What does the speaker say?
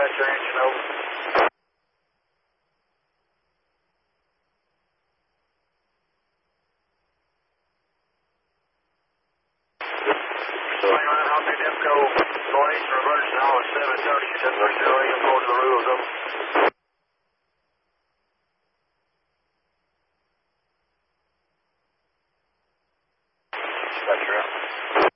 dispatcher engine over. So, 29 Hoppy Demco, going east reverse now at 7:30. 7:30, go to the rules over. Dispatcher out.